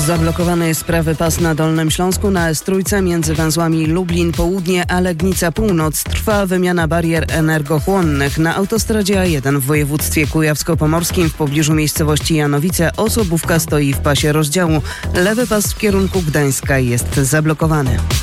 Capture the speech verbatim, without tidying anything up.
Zablokowany jest prawy pas na Dolnym Śląsku na S trzy między węzłami Lublin Południe a Legnica Północ. Trwa wymiana barier energochłonnych. Na autostradzie A jeden w województwie kujawsko-pomorskim w pobliżu miejscowości Janowice osobówka stoi w pasie rozdziału. Lewy pas w kierunku Gdańska jest zablokowany.